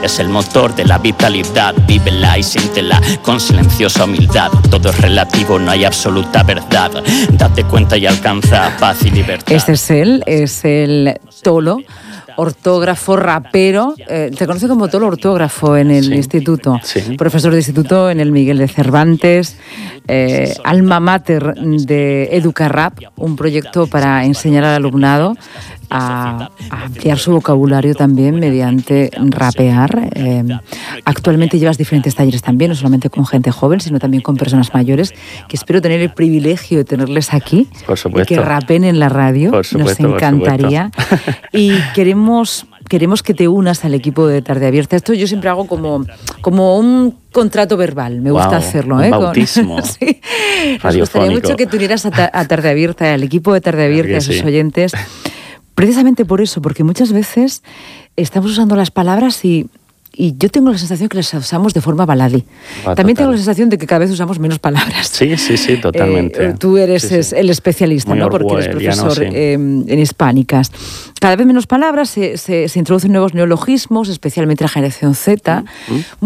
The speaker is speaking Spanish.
Es el motor de la vitalidad, vívela y siéntela con silenciosa humildad. Todo es relativo, no hay absoluta verdad. Date cuenta y alcanza paz y libertad. Este es él, es el Tolo, ortógrafo, rapero. Se conoce como Tolo ortógrafo en el instituto. Sí. Profesor de instituto en el Miguel de Cervantes. Alma mater de Educarrap, un proyecto para enseñar al alumnado a ampliar su vocabulario también mediante rapear. Actualmente llevas diferentes talleres también, no solamente con gente joven, sino también con personas mayores, que espero tener el privilegio de tenerles aquí, Por supuesto. que rapen en la radio. Por supuesto, nos encantaría. Y queremos que te unas al equipo de Tarde Abierta. Esto yo siempre hago como un contrato verbal, me gusta hacerlo. Un bautismo. Sí. Nos gustaría mucho que te unieras a Tarde Abierta, al equipo de Tarde Abierta, a sus oyentes. Precisamente por eso, porque muchas veces estamos usando las palabras y yo tengo la sensación que las usamos de forma baladí. También tengo la sensación de que cada vez usamos menos palabras. Sí, totalmente. Tú eres el especialista, ¿no? Porque eres profesor en hispánicas. Cada vez menos palabras, se introducen nuevos neologismos, especialmente la generación Z.